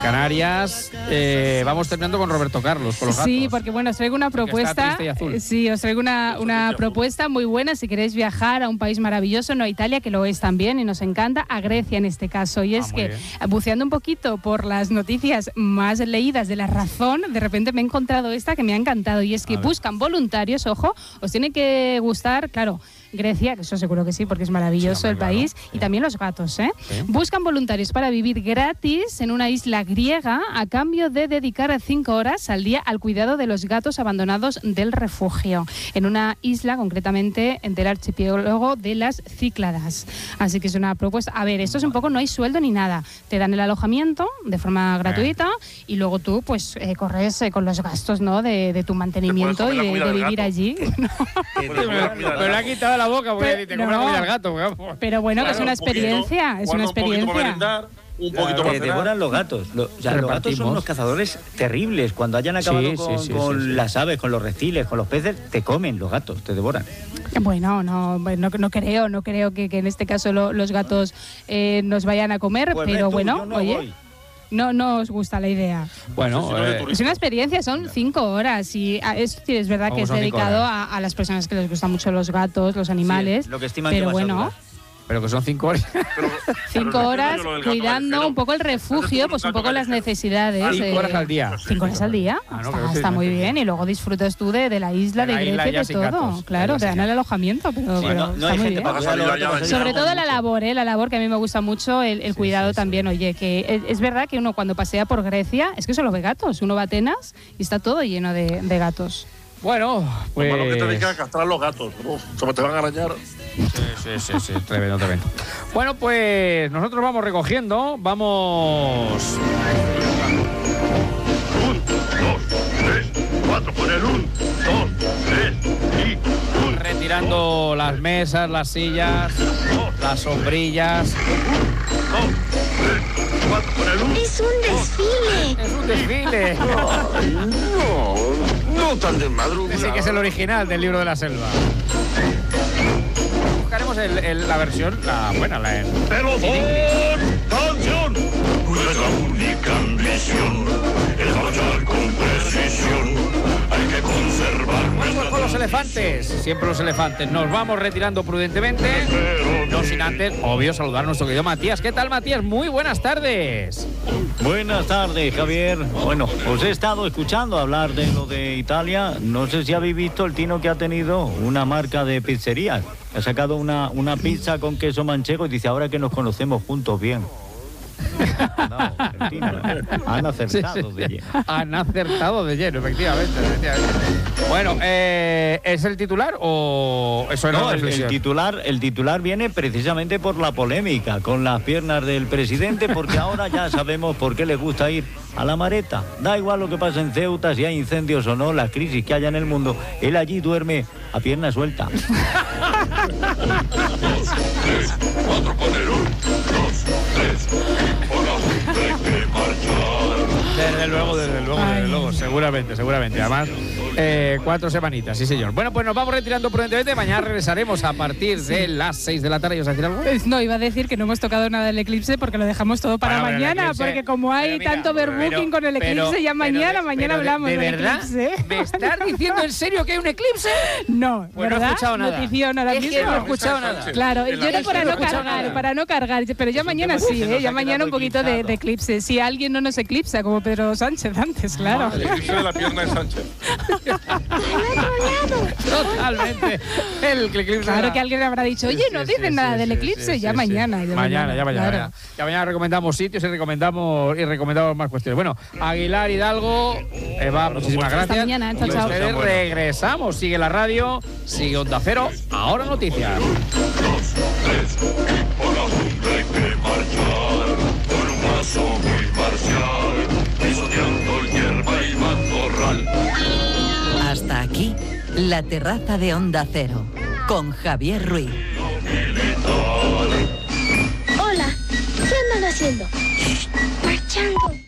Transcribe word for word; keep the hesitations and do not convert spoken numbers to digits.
Canarias. Eh, vamos terminando con Roberto Carlos, con los gatos. Sí, porque bueno, os traigo una propuesta. Sí, os traigo una, una propuesta muy buena si queréis viajar a un país maravilloso, no a Italia, que lo es también y nos encanta, a Grecia en este caso. Y es ah, que, bien. buceando un poquito por las noticias más leídas de La Razón, de repente me he encontrado esta que me ha encantado. Y es que buscan voluntarios, ojo, os tiene que gustar, claro, Grecia, que eso seguro que sí, porque es maravilloso sí, el claro, país, sí. y también los gatos, ¿eh? Sí. Buscan voluntarios para vivir gratis en una isla griega a cambio de dedicar cinco horas al día al cuidado de los gatos abandonados del refugio, en una isla concretamente del archipiélago de las Cícladas. Así que es una propuesta. A ver, esto es un poco, no hay sueldo ni nada. Te dan el alojamiento de forma gratuita eh. y luego tú pues eh, corres eh, con los gastos, ¿no? de, de tu mantenimiento y de, de vivir allí. Pero le ha quitado la boca porque pero, te compra no, comida al gato. Digamos. Pero bueno, claro, que es una experiencia, poquito, es una experiencia. Un poquito más. Te devoran los gatos. Lo, o sea, los gatos son unos cazadores terribles. Cuando hayan acabado sí, con, sí, sí, con sí, sí. las aves, con los reptiles, con los peces, te comen los gatos, te devoran. Bueno, no, no, no creo, no creo que, que en este caso lo, los gatos eh, nos vayan a comer, pues pero tú, bueno, no oye. Voy. No, no os gusta la idea. Bueno, eh, es una experiencia, son cinco horas y es, es verdad que es dedicado a, a las personas que les gustan mucho los gatos, los animales. Sí, lo que estiman pero que vas bueno. a Pero que son cinco horas. Pero, cinco pero horas cuidando gato, un poco el refugio, pues un poco las necesidades. Cinco eh, horas al día. Cinco horas al día. Ah, no, está está muy bien. Y luego disfrutas tú de, de la isla, de, de Grecia y de todo. Gatos, claro, te dan el alojamiento, pero, sí, pero no, no está muy bien. Para sobre todo la labor, ¿eh? La labor que a mí me gusta mucho, el, el sí, cuidado sí, sí, también. Sí. Oye, que es, es verdad que uno cuando pasea por Grecia, es que solo ve gatos. Uno va a Atenas y está todo lleno de, de gatos. Bueno, pues... Lo malo que te dedican a castrar los gatos, ¿no? Como te van a arañar. Sí, sí, sí, sí, tremendo, tremendo. Bueno, pues nosotros vamos recogiendo, vamos... Un, dos, tres, cuatro, con el un, dos, tres y un. Retirando las mesas, las sillas, las sombrillas. Un, dos, tres, cuatro, con el un. Es un desfile. Es un desfile. Ay, no, no tan de madrugada. Ese que es el original del Libro de la Selva. Buscaremos el, el, la versión, la buena, la en... ¡Pero canción! Nuestra única ambición es marchar con precisión. Hay que conservar. Vamos con los elefantes, siempre los elefantes. Nos vamos retirando prudentemente. No sin antes, obvio, saludar a nuestro querido Matías. ¿Qué tal, Matías? Muy buenas tardes. Buenas tardes, Javier. Bueno, os he estado escuchando hablar de lo de Italia. No sé si habéis visto el tino que ha tenido una marca de pizzerías. Ha sacado una, una pizza con queso manchego y dice, ahora que nos conocemos juntos bien. No, han acertado sí, sí. de lleno. Han acertado de lleno, efectivamente. efectivamente. Bueno, eh, ¿es el titular o eso era no, la el, el titular, el titular viene precisamente por la polémica con las piernas del presidente, porque ahora ya sabemos por qué le gusta ir a la Mareta. Da igual lo que pasa en Ceuta, si hay incendios o no, las crisis que haya en el mundo, él allí duerme a pierna suelta. Dos, tres, cuatro, poner un, dos, tres, desde luego, desde luego, desde luego, seguramente, seguramente. Además, eh, cuatro semanitas, sí señor. Bueno, pues nos vamos retirando prudentemente. Mañana regresaremos a partir de las seis de la tarde. ¿Os a decir algo? No, iba a decir que no hemos tocado nada del eclipse porque lo dejamos todo para bueno, mañana, eclipse, porque como hay mira, tanto overbooking con el eclipse, pero, ya mañana, pero, mañana pero hablamos de, de del verdad, eclipse. ¿Me estás diciendo en serio que hay un eclipse? No, pues ¿verdad? no he escuchado nada. Notición ahora es mismo. que no he escuchado nada. Claro, yo era para no cargar, para no cargar, pero ya mañana sí, ¿eh? Ya mañana un poquito de, de eclipse. Si alguien no nos eclipsa, como Pedro Sánchez antes, claro. El eclipse de la pierna de Sánchez. Totalmente. El eclipse. Claro la... que alguien habrá dicho, oye, no sí, dicen sí, nada sí, del eclipse, sí, ya, sí, mañana, sí. ya mañana. mañana. Ya mañana, claro. ya, ya mañana recomendamos sitios y recomendamos y recomendamos más cuestiones. Bueno, Aguilar, Hidalgo, Eva, muchísimas gracias. Hasta mañana, chao, chao. Ustedes regresamos, sigue la radio, sigue Onda Cero, ahora noticias. Dos, tres, por la cumbre hay que marchar, con un paso muy marcial, pisoteando el hierba y matorral. Hasta aquí, la terraza de Onda Cero, con Javier Ruiz. Hola, ¿qué andan haciendo? Marchando.